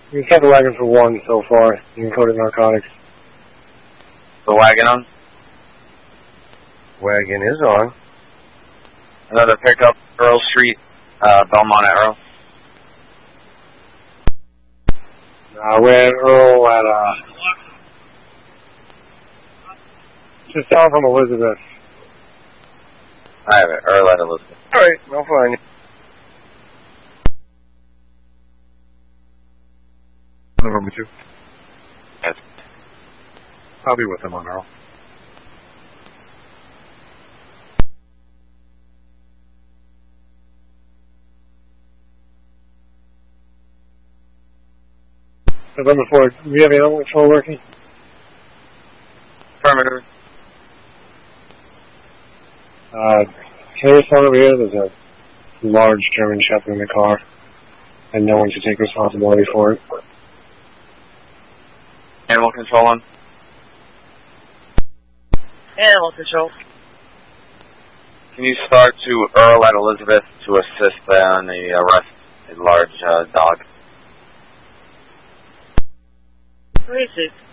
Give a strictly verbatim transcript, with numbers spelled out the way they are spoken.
We've had the wagon for one so far. You can code it narcotics. The wagon on? Wagon is on. Another pickup, Earl Street, uh, Belmont at Earl. Uh, we're at Earl at, uh, just down from Elizabeth. I have it, Earl at Elizabeth. Alright, I'll find you. Number two. Yes. I'll be with them on Earl. November fourth, do we have animal control working? Affirmative. Uh, here's one over here. There's a large German Shepherd in the car, and no one should take responsibility for it. Animal control on? Animal control. Can you start to Earl at Elizabeth to assist on the arrest of a large uh, dog? Where is it?